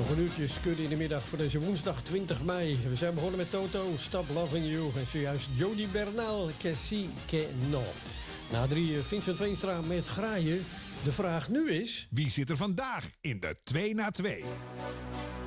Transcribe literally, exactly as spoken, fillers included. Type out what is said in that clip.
Nog een uurtje skudden in de middag voor deze woensdag twintig mei. We zijn begonnen met Toto, Stop Loving You. En zojuist Jody Bernal, Que si, que no. Na drie Vincent Veenstra met Graaien. De vraag nu is... Wie zit er vandaag in de twee na twee?